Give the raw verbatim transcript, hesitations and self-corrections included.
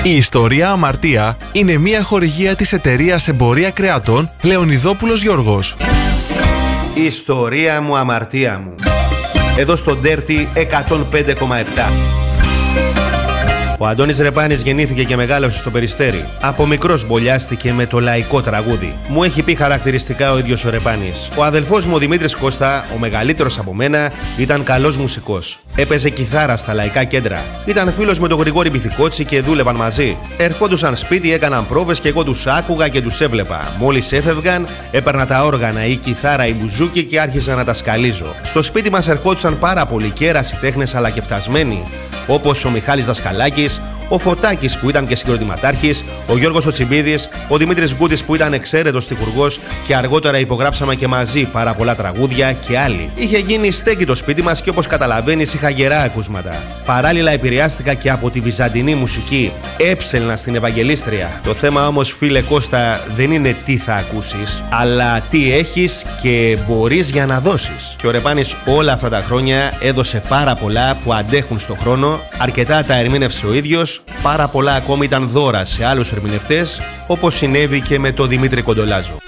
Η ιστορία Αμαρτία είναι μια χορηγία της εταιρείας εμπορία κρεατών Λεωνιδόπουλος Γιώργος. Η ιστορία μου, αμαρτία μου. Εδώ στο Dirty εκατόν πέντε κόμμα επτά. Ο Αντώνης Ρεπάνης γεννήθηκε και μεγάλωσε στο Περιστέρι. Από μικρός μπολιάστηκε με το λαϊκό τραγούδι. Μου έχει πει χαρακτηριστικά ο ίδιος ο Ρεπάνης. Ο αδελφός μου ο Δημήτρης Κώστα, ο μεγαλύτερος από μένα, ήταν καλός μουσικός. Έπαιζε κιθάρα στα λαϊκά κέντρα. Ήταν φίλος με τον Γρηγόρη Μπιθικότσι και δούλευαν μαζί. Ερχόντουσαν σπίτι, έκαναν πρόβες και εγώ τους άκουγα και τους έβλεπα. Μόλις έφευγαν, έπαιρνα τα όργανα, η κιθάρα, η μπουζούκι και άρχιζα να τα σκαλίζω. Στο σπίτι μας ερχόντουσαν πάρα πολλοί και ερασιτέχνες αλλά και φτασμένοι, όπως ο Μιχάλης Δασκαλάκης, ο Φωτάκης που ήταν και συγκροτηματάρχης, ο Γιώργος ο Τσιμπίδης, ο Δημήτρης Γκούτης που ήταν εξαίρετος στιχουργός και αργότερα υπογράψαμε και μαζί πάρα πολλά τραγούδια και άλλοι. Είχε γίνει στέκι το σπίτι μας και όπως καταλαβαίνεις είχα γερά ακούσματα. Παράλληλα επηρεάστηκα και από τη βυζαντινή μουσική. Έψελνα στην Ευαγγελίστρια. Το θέμα όμως, φίλε Κώστα, δεν είναι τι θα ακούσεις, αλλά τι έχεις και μπορείς για να δώσεις. Και ο Ρεπάνης όλα αυτά τα χρόνια έδωσε πάρα πολλά που αντέχουν στο χρόνο, αρκετά τα ερμήνευσε ο ίδιος. Πάρα πολλά ακόμη ήταν δώρα σε άλλους ερμηνευτές, όπως συνέβη και με τον Δημήτρη Κοντολάζο.